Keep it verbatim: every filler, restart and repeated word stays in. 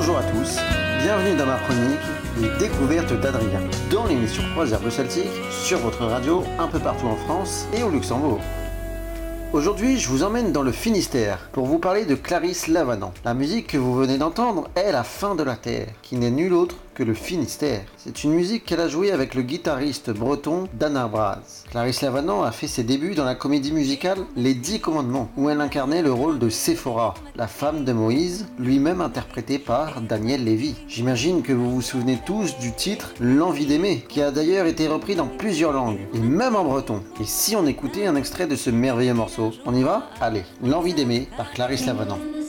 Bonjour à tous, bienvenue dans ma chronique Les découvertes d'Adrien, dans l'émission Croisière Bleu Celtique, sur votre radio, un peu partout en France et au Luxembourg. Aujourd'hui, je vous emmène dans le Finistère pour vous parler de Clarisse Lavanant. La musique que vous venez d'entendre est La fin de la Terre, qui n'est nulle autre que le Finistère. C'est une musique qu'elle a jouée avec le guitariste breton Dana Braz. Clarisse Lavanant a fait ses débuts dans la comédie musicale Les Dix Commandements, où elle incarnait le rôle de Séphora, la femme de Moïse, lui-même interprétée par Daniel Lévy. J'imagine que vous vous souvenez tous du titre L'envie d'aimer, qui a d'ailleurs été repris dans plusieurs langues, et même en breton. Et si on écoutait un extrait de ce merveilleux morceau, on y va ? Allez, L'envie d'aimer par Clarisse Lavanant.